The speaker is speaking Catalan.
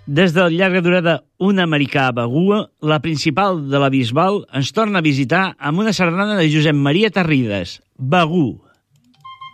Des de llarga durada Un americà a Begur, la principal de la Bisbal ens torna a visitar amb una sardana de Josep Maria Tarrides, Begur.